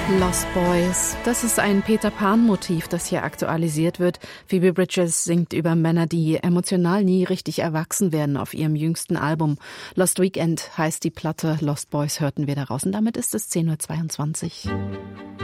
Lost Boys. Das ist ein Peter Pan-Motiv, das hier aktualisiert wird. Phoebe Bridgers singt über Männer, die emotional nie richtig erwachsen werden auf ihrem jüngsten Album. Lost Weekend heißt die Platte. Lost Boys hörten wir daraus. Und damit ist es 10:22 Uhr.